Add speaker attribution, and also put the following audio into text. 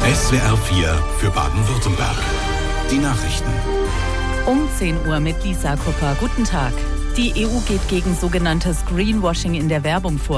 Speaker 1: SWR 4 für Baden-Württemberg. Die Nachrichten.
Speaker 2: Um 10 Uhr mit Lisa Kupper. Guten Tag. Die EU geht gegen sogenanntes Greenwashing in der Werbung vor.